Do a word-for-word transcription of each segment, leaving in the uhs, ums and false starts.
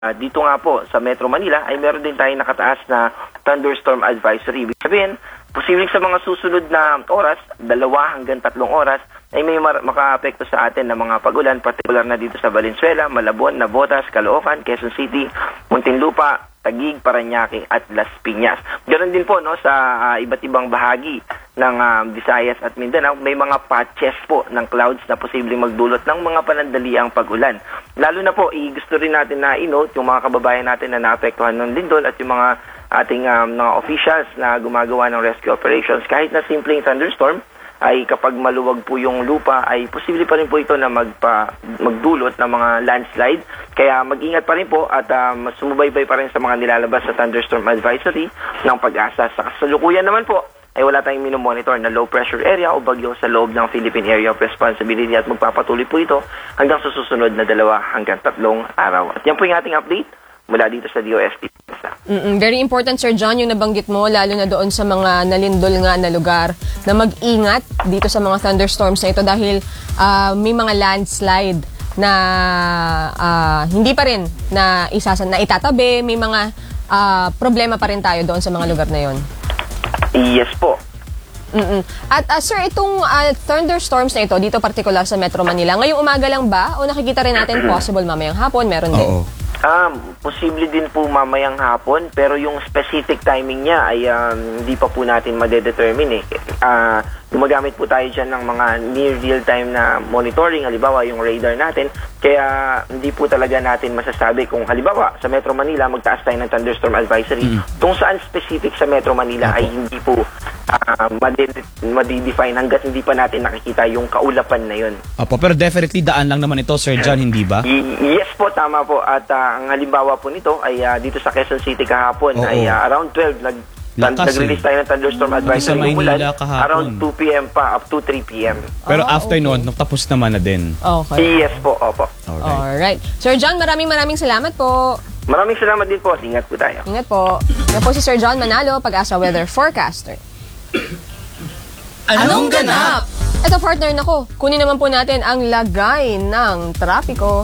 Uh, dito nga po sa Metro Manila ay meron din tayong nakataas na thunderstorm advisory. Ibig sabihin, posibleng sa mga susunod na oras, dalawa hanggang tatlong oras, ay may makaapekto sa atin ng mga pag-ulan, particular na dito sa Valenzuela, Malabon, Navotas, Caloocan, Quezon City, Muntinlupa, Taguig, Parañaque at Las Piñas. Ganon din po no sa uh, iba't ibang bahagi ng uh, Visayas at Mindanao, may mga patches po ng clouds na posibleng magdulot ng mga panandaliang pag-ulan. Lalo na po, i gusto rin natin na i-note yung mga kababayan natin na naapektuhan ng lindol at yung mga ating um, mga officials na gumagawa ng rescue operations. Kahit na simpleng thunderstorm, ay kapag maluwag po yung lupa, ay posible pa rin po ito na magpa, magdulot ng mga landslide. Kaya mag-ingat pa rin po at um, sumubaybay pa rin sa mga nilalabas sa thunderstorm advisory ng Pag-asa. Sa kasalukuyan naman po, ay wala tayong minomonitor na low pressure area o bagyo sa loob ng Philippine Area of Responsibility at magpapatuloy po ito hanggang sa susunod na dalawa hanggang tatlong araw. At yan po yung ating update mula dito sa D O S T. Mm-mm. Very important, Sir John, yung nabanggit mo, lalo na doon sa mga nalindol nga na lugar, na mag-ingat dito sa mga thunderstorms na ito dahil uh, may mga landslide na uh, hindi pa rin na isasan na itatabi, may mga uh, problema pa rin tayo doon sa mga lugar na yon. Yes po. Mm-mm. At uh, sir, itong uh, thunderstorms na ito, dito particular sa Metro Manila, ngayong umaga lang ba o nakikita rin natin possible mamayang hapon, meron din? Oo. Um, posible din po mamayang hapon, pero yung specific timing niya ay um, hindi pa po natin madedetermine eh. Uh, gumagamit po tayo dyan ng mga near real-time na monitoring, halimbawa yung radar natin, kaya hindi po talaga natin masasabi kung halimbawa sa Metro Manila magtaas tayo ng thunderstorm advisory, mm. kung saan specific sa Metro Manila Opo. Ay hindi po uh, madidefine hanggat hindi pa natin nakikita yung kaulapan na yun. Opo, pero definitely daan lang naman ito, Sir John, hindi ba? Y- yes po, tama po. At uh, ang halimbawa po nito ay uh, dito sa Quezon City kahapon Oo. ay uh, around twelve nag Lakas, nag-release tayo ng thunderstorm advisory umulan around two p m pa up to three p m Pero ah, after okay. noon, tapos naman na din. Okay. Yes po, opo. Alright. Alright. Sir John, maraming maraming salamat po. Maraming salamat din po. Ingat po tayo. Ingat po. Yan po si Sir John Manalo, Pag-asa Weather Forecaster. Anong ganap? Ito partner nako, kunin naman po natin ang lagay ng trapiko.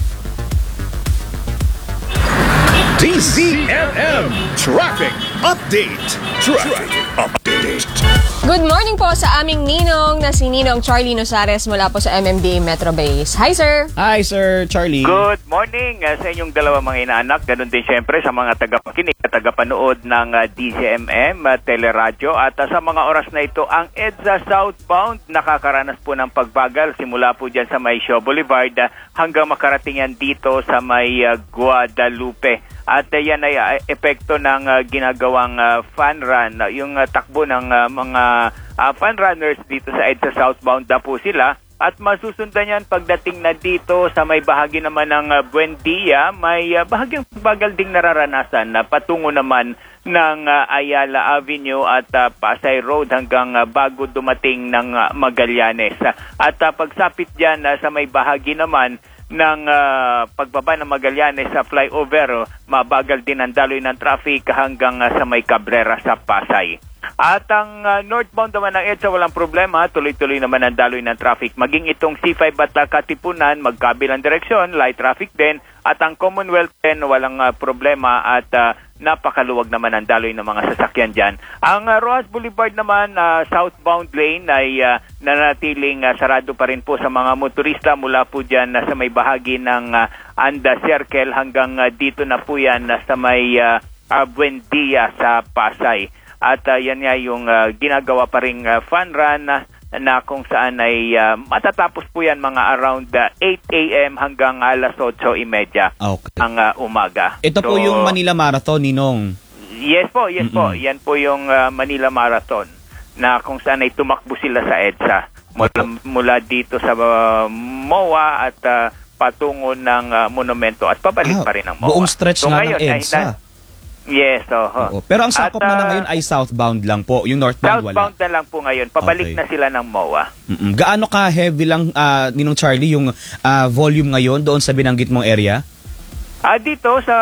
D Z M M Traffic Update. Traffic Update. Good morning po sa aming ninong na si Ninong Charlie Nosares mula po sa M M D A Metro Base. Hi sir! Hi Sir Charlie! Good morning uh, sa inyong dalawa mga inaanak. Ganun din siyempre sa mga tagapakinig at tagapanood ng uh, D Z M M uh, Teleradyo. At uh, sa mga oras na ito, ang EDSA Southbound nakakaranas po ng pagbagal simula po dyan sa may Shaw Boulevard uh, hanggang makarating yan dito sa may uh, Guadalupe. At uh, yan ay uh, epekto ng uh, ginagawang uh, fun run, uh, yung uh, takbo ng uh, mga uh, fun runners dito sa EDSA Southbound na po sila. At masusundan yan pagdating na dito sa may bahagi naman ng uh, Buendia, may uh, bahagyang pagbagal ding nararanasan na uh, patungo naman ng uh, Ayala Avenue at uh, Pasay Road hanggang uh, bago dumating ng uh, Magallanes. At uh, pagsapit dyan uh, sa may bahagi naman ng uh, pagbaba ng Magallanes sa flyover, mabagal din ang daloy ng traffic hanggang uh, sa may Cabrera sa Pasay. At ang uh, northbound naman ng EDSA walang problema, tuloy-tuloy naman ang daloy ng traffic. Maging itong C five at uh, Katipunan, magkabilang direksyon, light traffic din. At ang Commonwealth din, walang uh, problema at uh, napakaluwag naman ang daloy ng mga sasakyan dyan. Ang uh, Rojas Boulevard naman, uh, southbound lane ay uh, nanatiling uh, sarado pa rin po sa mga motorista mula po dyan uh, sa may bahagi ng uh, Anda Circle hanggang uh, dito na po yan uh, sa may uh, uh, Buendia sa Pasay. At uh, yan nga yung uh, ginagawa pa ring uh, fun run uh, na kung saan ay uh, matatapos po yan mga around uh, eight a m hanggang alas otso trenta Okay. ang uh, umaga. Ito so, po yung Manila Marathon, Ninong. Yes po, yes Mm-mm. po. Yan po yung uh, Manila Marathon na kung saan ay tumakbo sila sa EDSA. Mula, okay. mula dito sa uh, M O A at uh, patungo ng uh, Monumento at pabalik ah, pa rin ng M O A. Buong stretch so, na ngayon, ng EDSA. Ay, yes, oh. Oo. Pero ang sakop At, uh, na, na ngayon ay southbound lang po. Yung northbound wala. Southbound na lang po ngayon. Pabalik Okay. na sila ng M O A. Mm-mm. Gaano ka heavy lang, uh, Ninong Charlie, yung uh, volume ngayon doon sa binanggit mong area? Ah, dito sa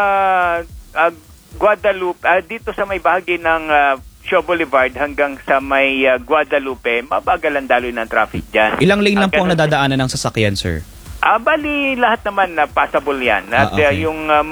uh, Guadalupe, uh, dito sa may bahagi ng uh, Shaw Boulevard hanggang sa may uh, Guadalupe, mabagal ang daloy ng traffic dyan. Ilang lane lang uh, po ang nadadaanan ng sasakyan, sir? Ah, bali lahat naman na passable yan. At Ah, okay. uh, yung uh,